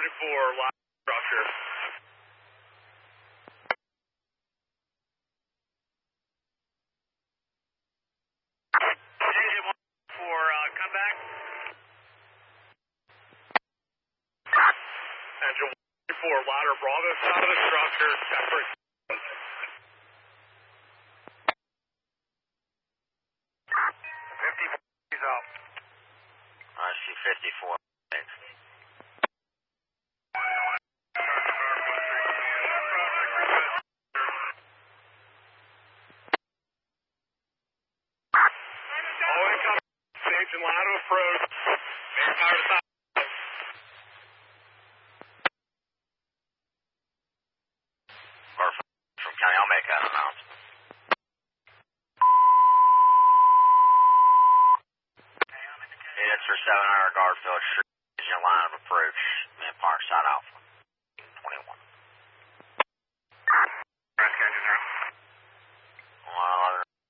live structure. Come back. Engine 1 louder Bravo south of the structure, separate. 54 is up. I see 54. Thanks. All incoming. Stage and louder approach. Main power to top. Or from County, I'll make that announcement. Units for 700 Garfield Street.